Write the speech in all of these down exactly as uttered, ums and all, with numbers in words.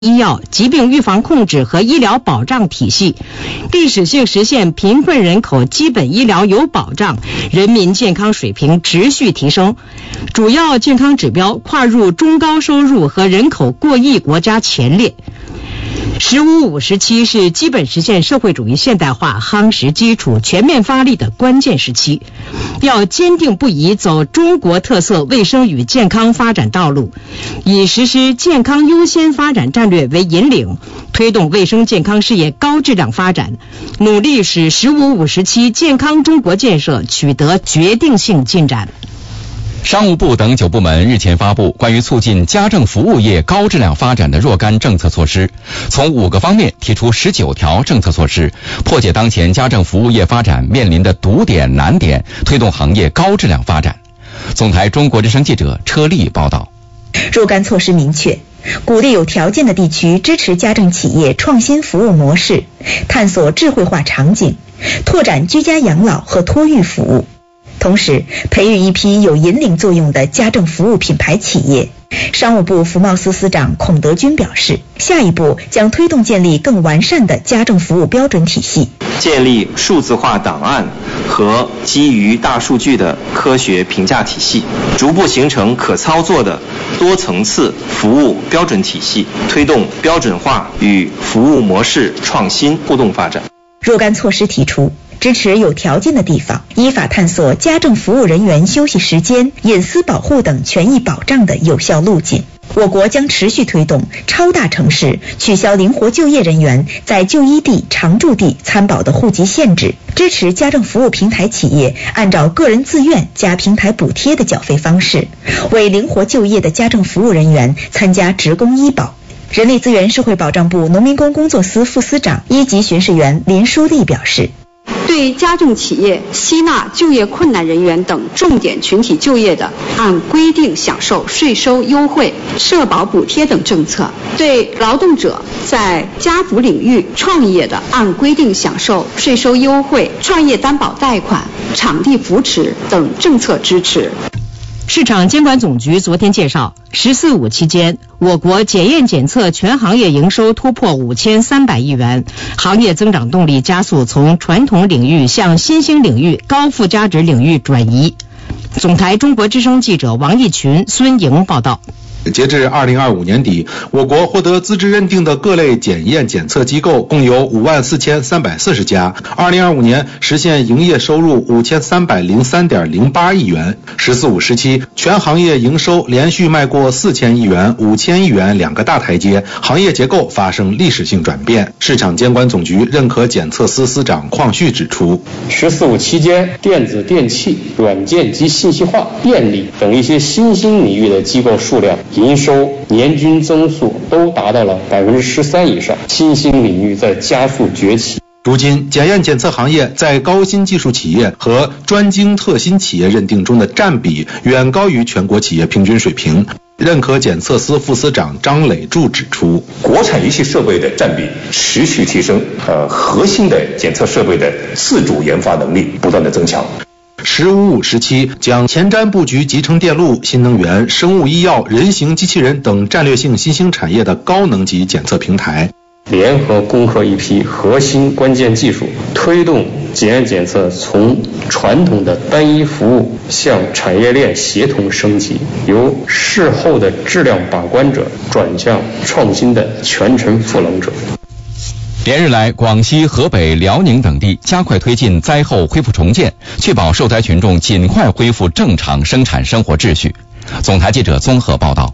医药、疾病预防控制和医疗保障体系，历史性实现贫困人口基本医疗有保障，人民健康水平持续提升，主要健康指标跨入中高收入和人口过亿国家前列。十五五时期是基本实现社会主义现代化夯实基础、全面发力的关键时期，要坚定不移走中国特色卫生与健康发展道路，以实施健康优先发展战略为引领，推动卫生健康事业高质量发展，努力使十五五时期健康中国建设取得决定性进展。 商务部等九部门日前发布关于促进家政服务业高质量发展的若干政策措施，从五个方面提出十九条政策措施，破解当前家政服务业发展面临的堵点难点，推动行业高质量发展。总台中国之声记者车丽报道。 若干措施明确，鼓励有条件的地区支持家政企业创新服务模式，探索智慧化场景，拓展居家养老和托育服务。同时，培育一批有引领作用的家政服务品牌企业。商务部服贸司司长孔德军表示，下一步将推动建立更完善的家政服务标准体系， 建立数字化档案和基于大数据的科学评价体系，逐步形成可操作的多层次服务标准体系，推动标准化与服务模式创新互动发展。 若干措施提出，支持有条件的地方依法探索家政服务人员休息时间、隐私保护等权益保障的有效路径。我国将持续推动超大城市取消灵活就业人员在就医地、常住地参保的户籍限制，支持家政服务平台企业按照个人自愿加平台补贴的缴费方式，为灵活就业的家政服务人员参加职工医保。人力资源社会保障部农民工工作司副司长一级巡视员林淑丽表示， 对家政企业吸纳就业困难人员等重点群体就业的，按规定享受税收优惠、社保补贴等政策；对劳动者在家服领域创业的，按规定享受税收优惠、创业担保贷款、场地扶持等政策支持。 市场监管总局昨天介绍，十四五期间，我国检验检测全行业营收突破五千三百亿元，行业增长动力加速从传统领域向新兴领域、高附加值领域转移。总台中国之声记者王义群、孙莹报道。 截至二零二五年底，我国获得资质认定的各类检验检测机构共有五万四千三百四十家。二零二五年实现营业收入五千三百零三点零八亿元。十四五时期，全行业营收连续迈过四千亿元、五千亿元两个大台阶，行业结构发生历史性转变。市场监管总局认可检测司司长邝旭指出， 十四五期间，电子电器、软件及信息化、电力等一些新兴领域的机构数量营收年均增速都达到了百分之十三以上，新兴领域在加速崛起。 如今，检验检测行业在高新技术企业和专精特新企业认定中的占比远高于全国企业平均水平。认可检测司副司长张磊柱指出， 国产仪器设备的占比持续提升，呃，核心的检测设备的自主研发能力不断的增强。 十五五时期将前瞻布局集成电路、新能源、生物医药、人形机器人等战略性新兴产业的高能级检测平台， 联合攻克一批核心关键技术，推动检验检测从传统的单一服务向产业链协同升级，由事后的质量把关者转向创新的全程赋能者。 连日来，广西、河北、辽宁等地加快推进灾后恢复重建，确保受灾群众尽快恢复正常生产生活秩序。总台记者综合报道。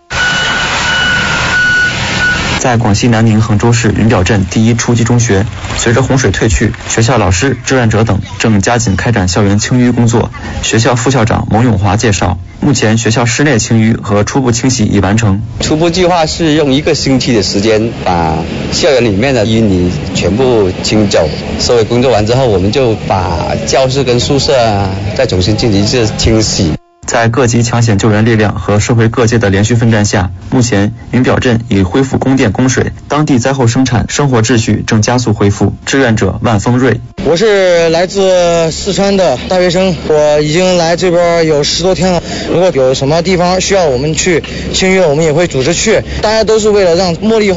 在广西南宁衡州市云表镇第一初级中学，随着洪水退去，学校老师、志愿者等正加紧开展校园清淤工作。学校副校长蒙永华介绍，目前学校室内清淤和初步清洗已完成。 初步计划是用一个星期的时间把校园里面的淤泥全部清走。收尾工作完之后，我们就把教室跟宿舍啊再重新进行一次清洗。 在各级抢险救援力量和社会各界的连续奋战下，目前云表镇已恢复供电供水，当地灾后生产生活秩序正加速恢复。志愿者万峰瑞， 我是来自四川的大学生，我已经来这边有十多天了。如果有什么地方需要我们去签约，我们也会组织去。大家都是为了让茉莉